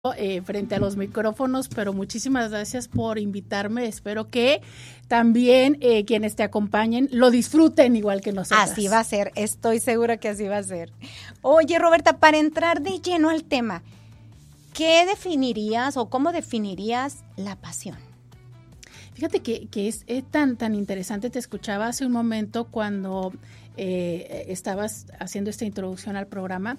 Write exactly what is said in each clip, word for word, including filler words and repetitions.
Eh, frente a los micrófonos, pero muchísimas gracias por invitarme. Espero que también eh, quienes te acompañen lo disfruten igual que nosotros. Así va a ser, estoy segura que así va a ser. Oye, Roberta, para entrar de lleno al tema, ¿qué definirías o cómo definirías la pasión? Fíjate que, que es, es tan, tan interesante. Te escuchaba hace un momento cuando eh, estabas haciendo esta introducción al programa.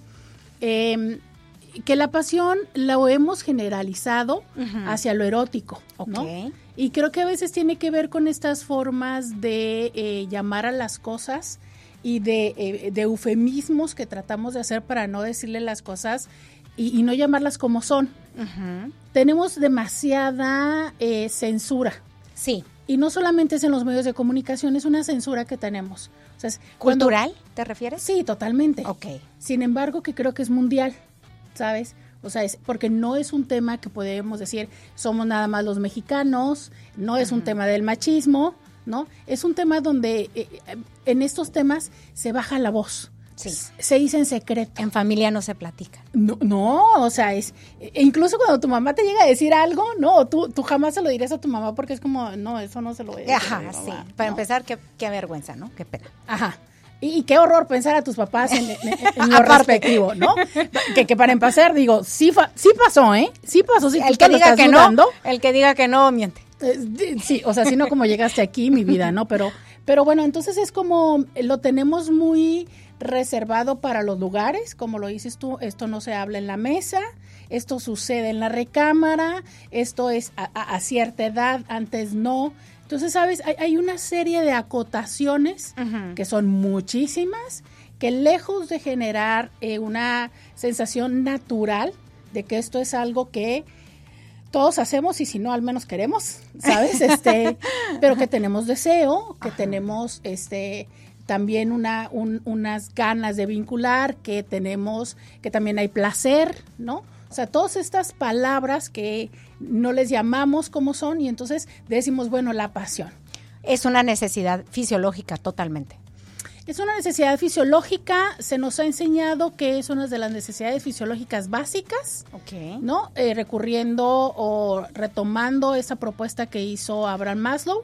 Eh, que la pasión lo hemos generalizado uh-huh. hacia lo erótico, ¿no? Okay. Y creo que a veces tiene que ver con estas formas de eh, llamar a las cosas y de, eh, de eufemismos que tratamos de hacer para no decirle las cosas y, y no llamarlas como son. Uh-huh. Tenemos demasiada eh, censura. Sí. Y no solamente es en los medios de comunicación, es una censura que tenemos. O sea, es ¿cultural, cuando, te refieres? Sí, totalmente. Okay. Sin embargo, que creo que es mundial. ¿Sabes? O sea, es porque no es un tema que podemos decir somos nada más los mexicanos, no es uh-huh. un tema del machismo, ¿no? Es un tema donde eh, en estos temas se baja la voz, sí. se dice en secreto. En familia no se platica. No, no, o sea, es e incluso cuando tu mamá te llega a decir algo, no, tú, tú jamás se lo dirías a tu mamá porque es como, no, eso no se lo voy a decir. Ajá, a sí. Mamá, Para ¿no? empezar, qué, qué vergüenza, ¿no? Qué pena. Ajá. Y qué horror pensar a tus papás en, en, en lo respectivo, ¿no? Que, que para empezar, digo, sí, fa, sí pasó, ¿eh? Sí pasó, sí. El que diga que no, el que diga que no, miente. Eh, sí, o sea, si no, como llegaste aquí, mi vida, ¿no? Pero, pero bueno, entonces es como, lo tenemos muy reservado para los lugares, como lo dices tú, esto no se habla en la mesa, esto sucede en la recámara, esto es a, a, a cierta edad, antes no. Entonces, ¿sabes? Hay, hay una serie de acotaciones uh-huh. que son muchísimas, que lejos de generar eh, una sensación natural de que esto es algo que todos hacemos y si no, al menos queremos, ¿sabes? Este, pero que tenemos deseo, que uh-huh. tenemos este también una un, unas ganas de vincular, que tenemos, que también hay placer, ¿no? O sea, todas estas palabras que no les llamamos como son y entonces decimos, bueno, la pasión. Es una necesidad fisiológica totalmente. Es una necesidad fisiológica, se nos ha enseñado que es una de las necesidades fisiológicas básicas, okay. ¿no? Eh, recurriendo o retomando esa propuesta que hizo Abraham Maslow.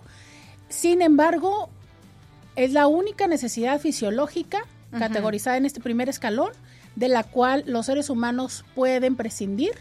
Sin embargo, es la única necesidad fisiológica uh-huh. categorizada en este primer escalón, de la cual los seres humanos pueden prescindir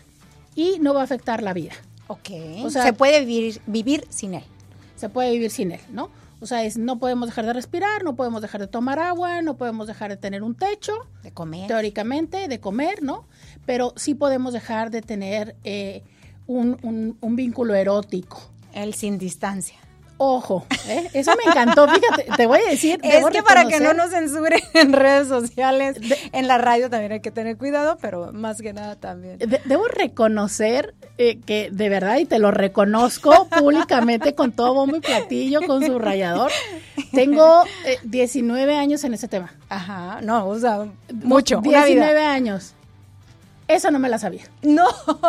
y no va a afectar la vida. Ok. O sea, se puede vivir, vivir sin él. Se puede vivir sin él, ¿no? O sea, es, no podemos dejar de respirar, no podemos dejar de tomar agua, no podemos dejar de tener un techo. De comer. Teóricamente, de comer, ¿no? Pero sí podemos dejar de tener eh, un, un, un vínculo erótico. El sin distancia. Ojo, ¿eh? Eso me encantó, fíjate, te voy a decir. Es que para que no nos censuren en redes sociales, de, en la radio también hay que tener cuidado, pero más que nada también. De, debo reconocer eh, que de verdad, y te lo reconozco públicamente con todo bombo y platillo, con subrayador, tengo eh, diecinueve años en ese tema. Ajá, no, o sea, mucho. diecinueve años. Esa no me la sabía. No.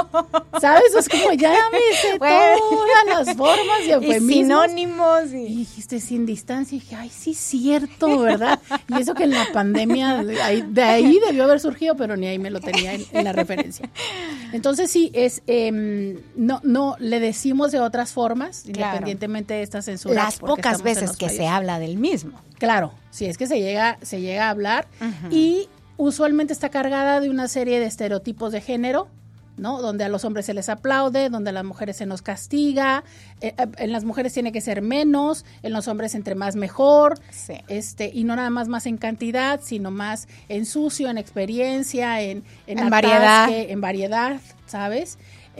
¿Sabes? Es como ya me sé bueno. todas las formas y eufemismos. Y sinónimos. Y... y dijiste sin distancia. Y dije, ay, sí es cierto, ¿verdad? Y eso que en la pandemia, de ahí, de ahí debió haber surgido, pero ni ahí me lo tenía en, en la referencia. Entonces sí, es eh, no, no, le decimos de otras formas, claro. independientemente de esta censura. Las pocas veces que se habla del mismo. Claro, sí, es que se llega, se llega a hablar uh-huh. y usualmente está cargada de una serie de estereotipos de género, ¿no? Donde a los hombres se les aplaude, donde a las mujeres se nos castiga, eh, en las mujeres tiene que ser menos, en los hombres entre más mejor, sí. este, y no nada más más en cantidad, sino más en sucio, en experiencia, en, en, en variedad, atasque, en variedad, ¿sabes?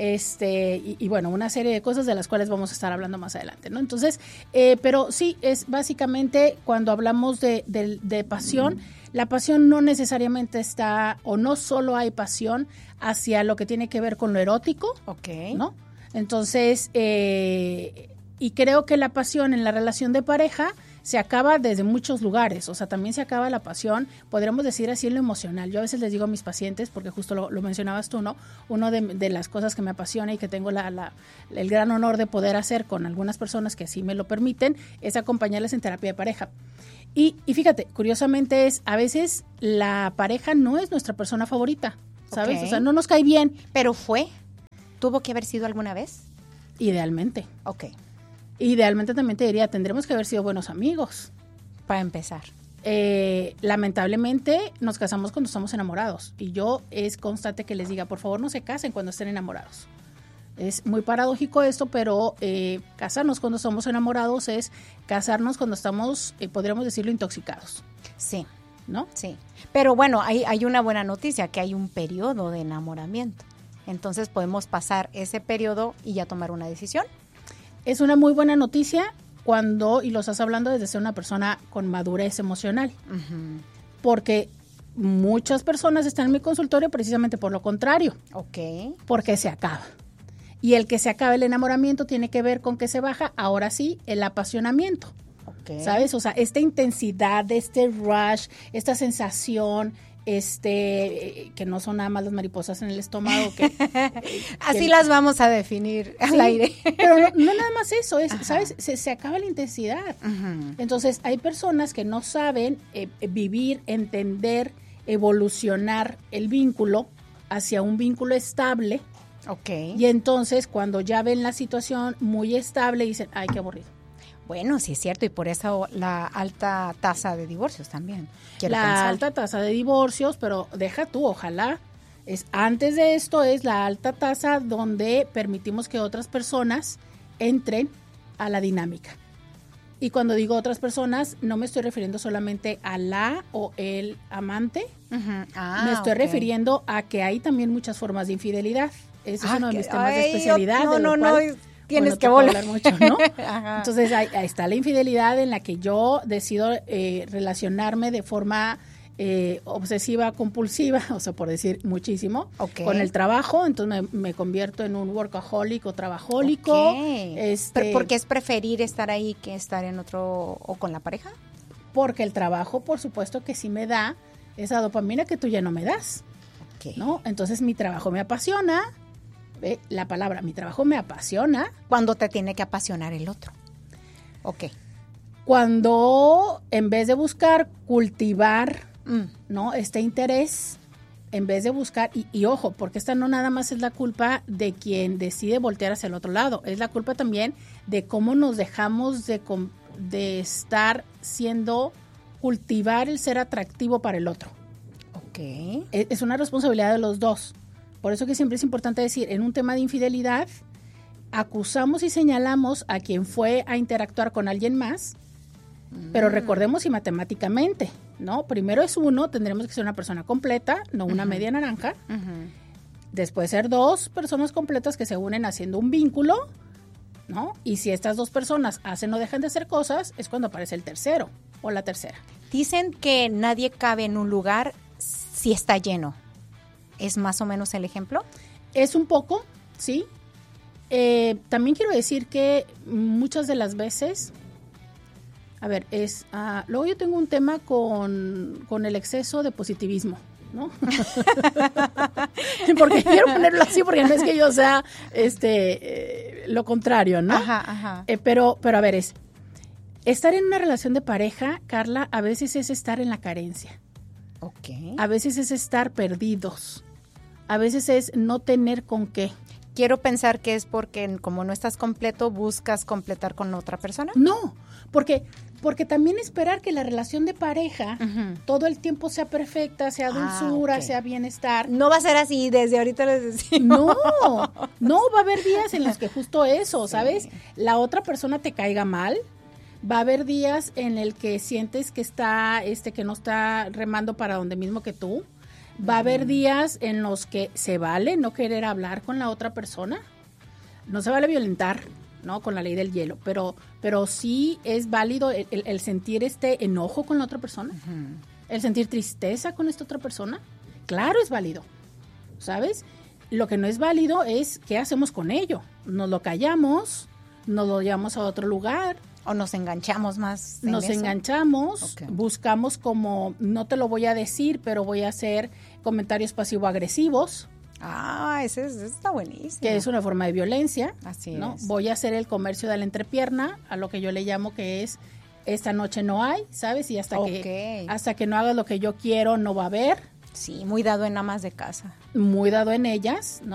Este, y, y bueno, una serie de cosas de las cuales vamos a estar hablando más adelante, ¿no? Entonces, eh, pero sí, es básicamente cuando hablamos de, de, de pasión, mm. la pasión no necesariamente está, o no solo hay pasión hacia lo que tiene que ver con lo erótico, okay. ¿no? Entonces, eh, y creo que la pasión en la relación de pareja se acaba desde muchos lugares, o sea, también se acaba la pasión, podríamos decir así en lo emocional. Yo a veces les digo a mis pacientes, porque justo lo, lo mencionabas tú, ¿no? Uno de, de las cosas que me apasiona y que tengo la, la, el gran honor de poder hacer con algunas personas que así me lo permiten, es acompañarles en terapia de pareja. Y, y fíjate, curiosamente es, a veces la pareja no es nuestra persona favorita, ¿sabes? Okay. O sea, no nos cae bien. Pero fue. ¿Tuvo que haber sido alguna vez? Idealmente. Ok. Idealmente también te diría, tendremos que haber sido buenos amigos. Para empezar. Eh, lamentablemente nos casamos cuando estamos enamorados y yo es constante que les diga, por favor no se casen cuando estén enamorados. Es muy paradójico esto, pero eh, casarnos cuando estamos enamorados es casarnos cuando estamos, eh, podríamos decirlo, intoxicados. Sí. ¿No? Sí. Pero bueno, hay, hay una buena noticia, que hay un periodo de enamoramiento. Entonces podemos pasar ese periodo y ya tomar una decisión. Es una muy buena noticia cuando, y lo estás hablando desde ser una persona con madurez emocional. Uh-huh. Porque muchas personas están en mi consultorio precisamente por lo contrario. Ok. Porque se acaba. Y el que se acaba el enamoramiento tiene que ver con que se baja, ahora sí, el apasionamiento. Okay. ¿Sabes? O sea, esta intensidad, este rush, esta sensación, este, que no son nada más las mariposas en el estómago. Que, Así que, las vamos a definir al sí, aire. Pero no, no nada más eso, es, ¿sabes? Se, se acaba la intensidad. Uh-huh. Entonces, hay personas que no saben eh, vivir, entender, evolucionar el vínculo hacia un vínculo estable. Okay. Y entonces, cuando ya ven la situación muy estable, dicen, ay, qué aburrido. Bueno, sí es cierto, y por eso la alta tasa de divorcios también. La pensar. alta tasa de divorcios, pero deja tú, ojalá, es antes de esto es la alta tasa donde permitimos que otras personas entren a la dinámica. Y cuando digo otras personas, no me estoy refiriendo solamente a la o el amante, uh-huh. ah, me estoy okay. refiriendo a que hay también muchas formas de infidelidad. Ese ah, es uno de mis temas ay, de especialidad. No, de no, cual, no. Tienes bueno, que volar hablar mucho, ¿no? Entonces ahí, ahí está la infidelidad en la que yo decido eh, relacionarme de forma eh, obsesiva, compulsiva, o sea, por decir muchísimo, okay. con el trabajo. Entonces me, me convierto en un workaholic o trabajólico. Okay. Este, ¿Pero por qué es preferir estar ahí que estar en otro o con la pareja? Porque el trabajo, por supuesto, que sí me da esa dopamina que tú ya no me das, okay. ¿no? Entonces mi trabajo me apasiona. ¿Ve? La palabra, mi trabajo me apasiona. Cuando te tiene que apasionar el otro. Ok. Cuando en vez de buscar cultivar, mm. ¿no? este interés, en vez de buscar, y, y ojo, porque esta no nada más es la culpa de quien decide voltear hacia el otro lado, es la culpa también de cómo nos dejamos de, de estar siendo, cultivar el ser atractivo para el otro. Ok. Es, es una responsabilidad de los dos. Por eso que siempre es importante decir, en un tema de infidelidad, acusamos y señalamos a quien fue a interactuar con alguien más, mm. pero recordemos y matemáticamente, ¿no? Primero es uno, tendremos que ser una persona completa, no una uh-huh. media naranja. Uh-huh. Después ser dos personas completas que se unen haciendo un vínculo, ¿no? Y si estas dos personas hacen o dejan de hacer cosas, es cuando aparece el tercero o la tercera. Dicen que nadie cabe en un lugar si está lleno. ¿Es más o menos el ejemplo? Es un poco, sí. Eh, también quiero decir que muchas de las veces, a ver, es, uh, luego yo tengo un tema con, con el exceso de positivismo, ¿no? Porque quiero ponerlo así, porque no es que yo sea este, eh, lo contrario, ¿no? Ajá, ajá. Eh, pero, pero a ver, es, estar en una relación de pareja, Carla, a veces es estar en la carencia. Okay. A veces es estar perdidos. A veces es no tener con qué. Quiero pensar que es porque como no estás completo, buscas completar con otra persona. No, porque, porque también esperar que la relación de pareja uh-huh. todo el tiempo sea perfecta, sea dulzura, ah, okay. sea bienestar. No va a ser así, desde ahorita les decimos. No, no, va a haber días en los que justo eso, ¿sabes? Sí. La otra persona te caiga mal. Va a haber días en el que sientes que está, este, que no está remando para donde mismo que tú. Va a haber días en los que se vale no querer hablar con la otra persona. No se vale violentar, ¿no? Con la ley del hielo, pero, pero sí es válido el, el, el sentir este enojo con la otra persona, uh-huh. el sentir tristeza con esta otra persona. Claro, es válido, ¿sabes? Lo que no es válido es qué hacemos con ello. Nos lo callamos, nos lo llevamos a otro lugar. O nos enganchamos más. Nos eso. enganchamos, okay. buscamos como, no te lo voy a decir, pero voy a hacer comentarios pasivo-agresivos. Ah, ese, ese está buenísimo. Que es una forma de violencia. Así ¿no? es. Voy a hacer el comercio de la entrepierna, a lo que yo le llamo que es, esta noche no hay, ¿sabes? Y hasta, okay. que, hasta que no hagas lo que yo quiero, no va a haber. Sí, muy dado en amas de casa. Muy dado en ellas, ¿no?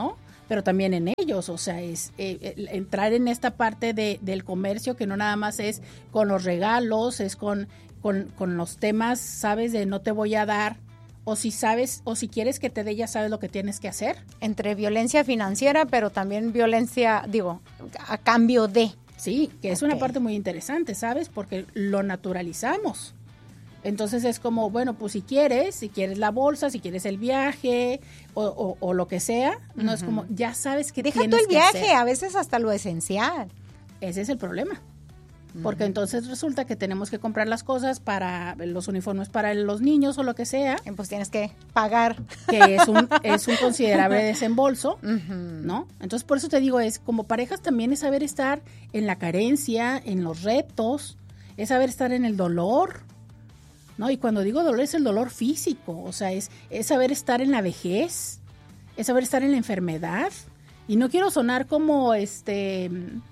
pero también en ellos, o sea, es eh, entrar en esta parte de, del comercio que no nada más es con los regalos, es con, con, con los temas, sabes, de no te voy a dar, o si sabes, o si quieres que te dé, ya sabes lo que tienes que hacer. Entre violencia financiera, pero también violencia, digo, a cambio de. Sí, que es okay. una parte muy interesante, ¿sabes? Porque lo naturalizamos. Entonces es como, bueno, pues si quieres, si quieres la bolsa, si quieres el viaje o, o, o lo que sea, uh-huh. no es como, ya sabes que Deja tienes tú el viaje, que hacer. A veces hasta lo esencial. Ese es el problema. Porque uh-huh. entonces resulta que tenemos que comprar las cosas para los uniformes para los niños o lo que sea. Y pues tienes que pagar. Que es un, es un considerable desembolso, uh-huh. ¿no? Entonces por eso te digo, es como parejas también es saber estar en la carencia, en los retos, es saber estar en el dolor, ¿no? Y cuando digo dolor es el dolor físico, o sea, es, es saber estar en la vejez, es saber estar en la enfermedad. Y no quiero sonar como, este,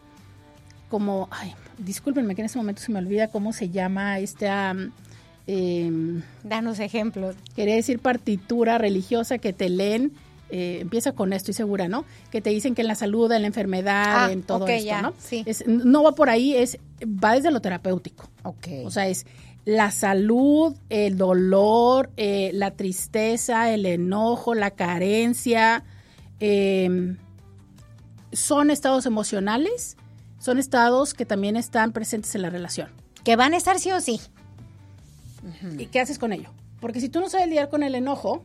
como, ay, discúlpenme que en este momento se me olvida cómo se llama esta... Um, eh, Danos ejemplos. Quería decir partitura religiosa que te leen, eh, empieza con esto, estoy segura, ¿no? Que te dicen que en la salud, en la enfermedad, ah, en todo okay, esto, ya, ¿no? Sí. Es, no va por ahí, es va desde lo terapéutico. Okay. O sea, es la salud, el dolor, eh, la tristeza, el enojo, la carencia, eh, son estados emocionales, son estados que también están presentes en la relación. Que van a estar sí o sí. Uh-huh. ¿Y qué haces con ello? Porque si tú no sabes lidiar con el enojo,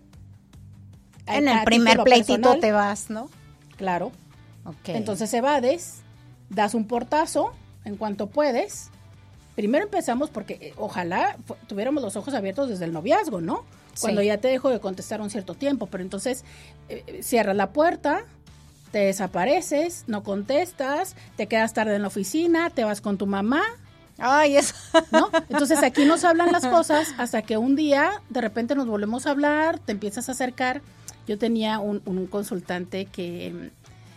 en el primer pleitito personal, te vas, ¿no? Claro. Okay. Entonces evades, das un portazo en cuanto puedes. Primero empezamos porque eh, ojalá fu- tuviéramos los ojos abiertos desde el noviazgo, ¿no? Cuando sí. ya te dejo de contestar un cierto tiempo, pero entonces eh, cierras la puerta, te desapareces, no contestas, te quedas tarde en la oficina, te vas con tu mamá. Ay, eso. ¿No? Entonces aquí nos hablan las cosas hasta que un día de repente nos volvemos a hablar, te empiezas a acercar. Yo tenía un, un consultante que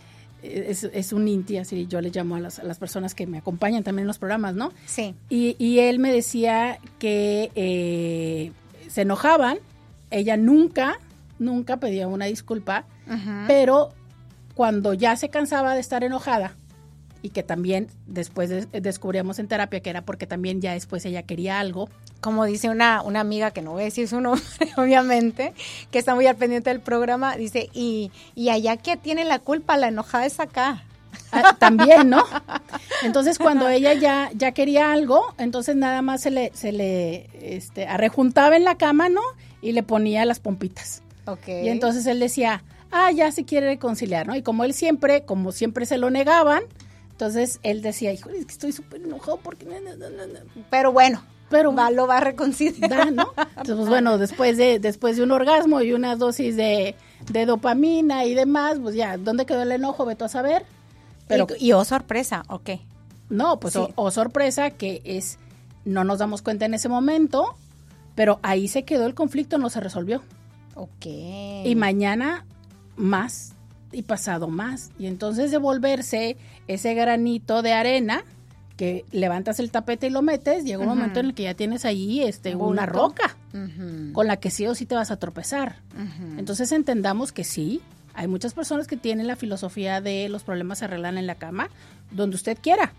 es, es un inti, así yo le llamo a las, a las personas que me acompañan también en los programas, ¿no? Sí. Y, y él me decía que eh, se enojaban, ella nunca, nunca pedía una disculpa, uh-huh. pero cuando ya se cansaba de estar enojada, y que también después de, descubríamos en terapia que era porque también ya después ella quería algo. Como dice una, una amiga, que no voy a decir su nombre, obviamente, que está muy al pendiente del programa, dice, y, y allá que tiene la culpa, la enojada es acá. Ah, también, ¿no? Entonces cuando ella ya, ya quería algo, entonces nada más se le, se le este, arrejuntaba en la cama, ¿no? Y le ponía las pompitas. Okay. Y entonces él decía, ah, ya se quiere reconciliar, ¿no? Y como él siempre, como siempre se lo negaban, entonces él decía, híjole, es que estoy súper enojado porque... No, no, no, no. Pero bueno, pero va, lo va a reconciliar. ¿no? Entonces, pues bueno, después de después de un orgasmo y una dosis de, de dopamina y demás, pues ya, ¿dónde quedó el enojo? Vete a saber. Pero, y, y oh, sorpresa, ok. No, pues, sí. o, o sorpresa, que es, no nos damos cuenta en ese momento, pero ahí se quedó el conflicto, no se resolvió. Ok. Y mañana más, y pasado más. Y entonces devolverse ese granito de arena, que levantas el tapete y lo metes, llega un uh-huh. momento en el que ya tienes ahí este, una roca, uh-huh. con la que sí o sí te vas a tropezar. Uh-huh. Entonces entendamos que sí, hay muchas personas que tienen la filosofía de los problemas se arreglan en la cama, donde usted quiera.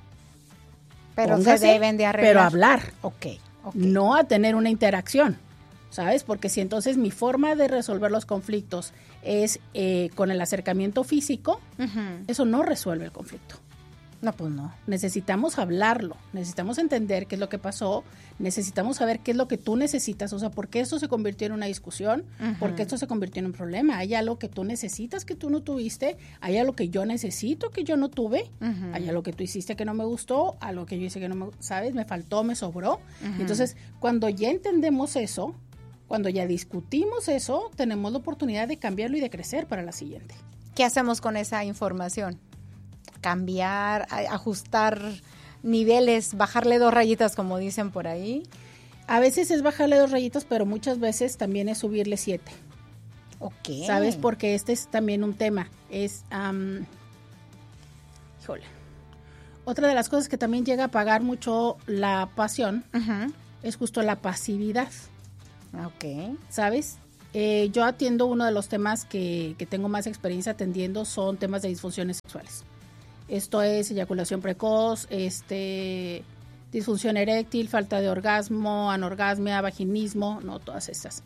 Pero Póngase, se deben de arreglar. Pero hablar, okay, okay. no a tener una interacción. ¿Sabes? Porque si entonces mi forma de resolver los conflictos es eh, con el acercamiento físico, uh-huh. eso no resuelve el conflicto. No, pues no. Necesitamos hablarlo, necesitamos entender qué es lo que pasó, necesitamos saber qué es lo que tú necesitas, o sea, por qué esto se convirtió en una discusión, uh-huh. por qué esto se convirtió en un problema. Hay algo que tú necesitas que tú no tuviste, hay algo que yo necesito que yo no tuve, uh-huh. hay algo que tú hiciste que no me gustó, algo que yo hice que no me, ¿sabes? Me faltó, me sobró. Uh-huh. Entonces, cuando ya entendemos eso, cuando ya discutimos eso, tenemos la oportunidad de cambiarlo y de crecer para la siguiente. ¿Qué hacemos con esa información? Cambiar, ajustar niveles, bajarle dos rayitas, como dicen por ahí. A veces es bajarle dos rayitas, pero muchas veces también es subirle siete. Ok. ¿Sabes? Porque este es también un tema. Es, um, híjole. Otra de las cosas que también llega a apagar mucho la pasión uh-huh. es justo la pasividad. Ok. ¿Sabes? Eh, yo atiendo uno de los temas que, que tengo más experiencia atendiendo son temas de disfunciones sexuales. Esto es eyaculación precoz, este, disfunción eréctil, falta de orgasmo, anorgasmia, vaginismo, no, todas estas.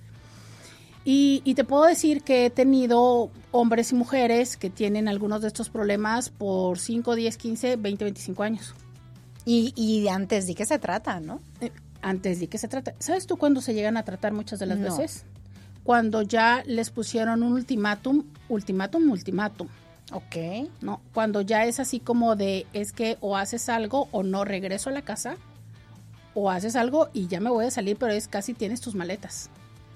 Y, y te puedo decir que he tenido hombres y mujeres que tienen algunos de estos problemas por cinco, diez, quince, veinte, veinticinco años. Y, y antes de qué se trata, ¿no? Eh, antes de qué se trata. ¿Sabes tú cuándo se llegan a tratar muchas de las No. veces? Cuando ya les pusieron un ultimátum, ultimátum, ultimátum. Ok. No, cuando ya es así como de, es que o haces algo o no regreso a la casa, o haces algo y ya me voy a salir, pero es casi tienes tus maletas.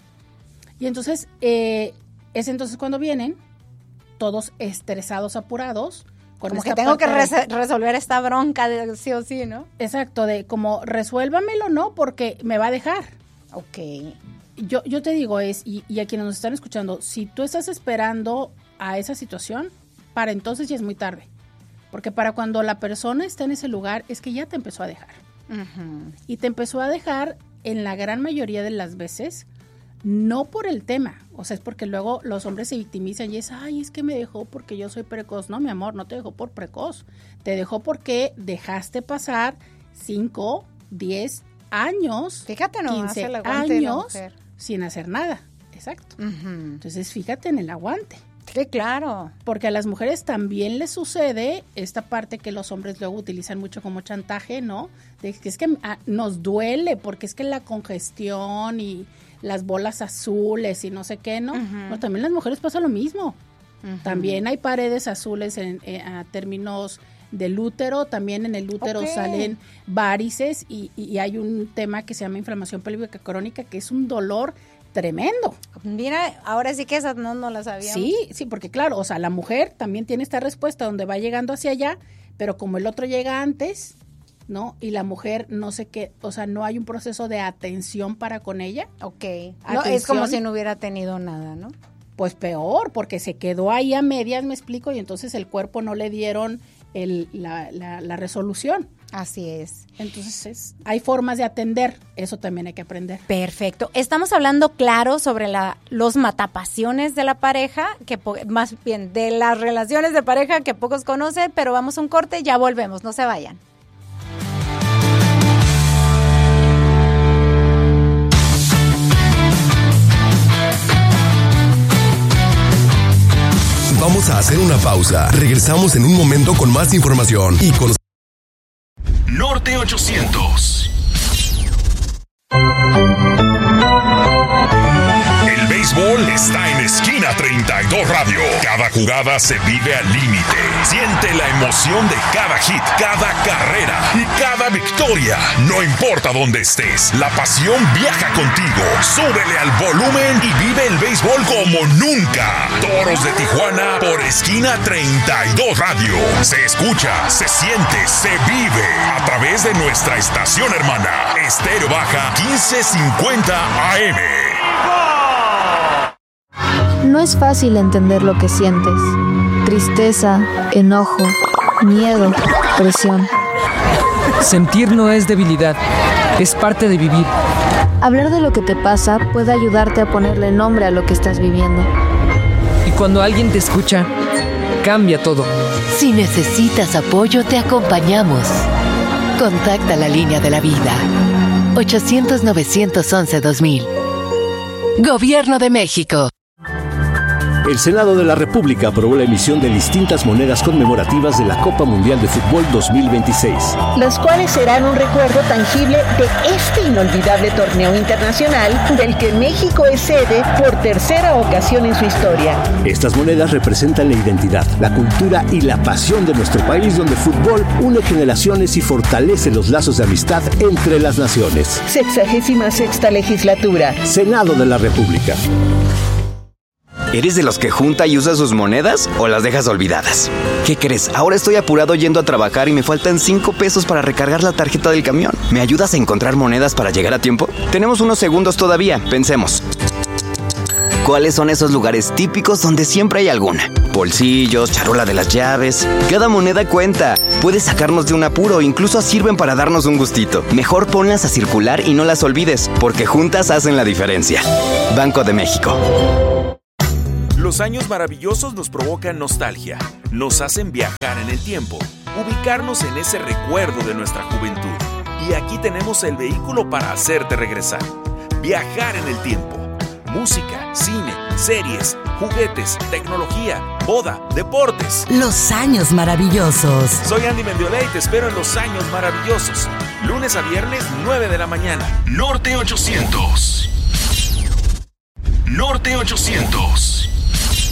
Y entonces, eh, es entonces cuando vienen todos estresados, apurados. Con Como esta que tengo que parte de- res- resolver esta bronca de sí o sí, ¿no? Exacto, de como resuélvamelo, ¿no? Porque me va a dejar. Ok. Yo, yo te digo es, y, y a quienes nos están escuchando, si tú estás esperando a esa situación, para entonces ya es muy tarde. Porque para cuando la persona está en ese lugar es que ya te empezó a dejar. Uh-huh. Y te empezó a dejar en la gran mayoría de las veces, no por el tema. O sea, es porque luego los hombres se victimizan y es, ay, es que me dejó porque yo soy precoz. No, mi amor, no te dejó por precoz. Te dejó porque dejaste pasar cinco, diez años, Fíjate, no quince hace el aguante de la años mujer. sin hacer nada. Exacto. Uh-huh. Entonces, fíjate en el aguante. Sí, claro. Porque a las mujeres también les sucede esta parte que los hombres luego utilizan mucho como chantaje, ¿no? De que es que ah, nos duele porque es que la congestión y las bolas azules y no sé qué, ¿no? Uh-huh. No, también las mujeres pasa lo mismo. Uh-huh. También hay paredes azules en, eh, a términos del útero, también en el útero Ok. salen varices y, y, y hay un tema que se llama inflamación pélvica crónica, que es un dolor tremendo. Mira, ahora sí que esas no, no las sabíamos. Sí, sí, porque claro, o sea, la mujer también tiene esta respuesta donde va llegando hacia allá, pero como el otro llega antes, ¿no? Y la mujer no sé qué, o sea, no hay un proceso de atención para con ella, Ok. No, es Atención. como si no hubiera tenido nada, ¿no? pues peor, porque se quedó ahí a medias, me explico, y entonces el cuerpo no le dieron el, la, la, la resolución. Así es. Entonces es, hay formas de atender, eso también hay que aprender. Perfecto. Estamos hablando, claro, sobre la, los matapasiones de la pareja, que po- más bien de las relaciones de pareja que pocos conocen, pero vamos a un corte, ya volvemos, no se vayan. Vamos a hacer una pausa. Regresamos en un momento con más información y con Norte ochocientos. El béisbol está en Esquina treinta y dos Radio. Cada jugada se vive al límite. Siente la emoción de cada hit, cada carrera y cada victoria. No importa dónde estés, la pasión viaja contigo. Súbele al volumen y vive el béisbol como nunca. Toros de Tijuana por Esquina treinta y dos Radio. Se escucha, se siente, se vive a través de nuestra estación hermana, Estéreo Baja quince cincuenta A M. No es fácil entender lo que sientes. Tristeza, enojo, miedo, presión. Sentir no es debilidad, es parte de vivir. Hablar de lo que te pasa puede ayudarte a ponerle nombre a lo que estás viviendo. Y cuando alguien te escucha, cambia todo. Si necesitas apoyo, te acompañamos. Contacta la línea de la vida. ochocientos, novecientos once, dos mil. Gobierno de México. El Senado de la República aprobó la emisión de distintas monedas conmemorativas de la Copa Mundial de Fútbol dos mil veintiséis. Las cuales serán un recuerdo tangible de este inolvidable torneo internacional del que México es sede por tercera ocasión en su historia. Estas monedas representan la identidad, la cultura y la pasión de nuestro país, donde el fútbol une generaciones y fortalece los lazos de amistad entre las naciones. Sexagésima sexta legislatura. Senado de la República. ¿Eres de los que junta y usa sus monedas o las dejas olvidadas? ¿Qué crees? Ahora estoy apurado yendo a trabajar y me faltan cinco pesos para recargar la tarjeta del camión. ¿Me ayudas a encontrar monedas para llegar a tiempo? Tenemos unos segundos todavía, pensemos. ¿Cuáles son esos lugares típicos donde siempre hay alguna? Bolsillos, charola de las llaves. Cada moneda cuenta. Puede sacarnos de un apuro, incluso sirven para darnos un gustito. Mejor ponlas a circular y no las olvides, porque juntas hacen la diferencia. Banco de México. Los años maravillosos nos provocan nostalgia, nos hacen viajar en el tiempo, ubicarnos en ese recuerdo de nuestra juventud. Y aquí tenemos el vehículo para hacerte regresar. Viajar en el tiempo. Música, cine, series, juguetes, tecnología, boda, deportes. Los años maravillosos. Soy Andy Mendiola y te espero en Los Años Maravillosos. Lunes a viernes, nueve de la mañana. Norte ochocientos. Norte ochocientos.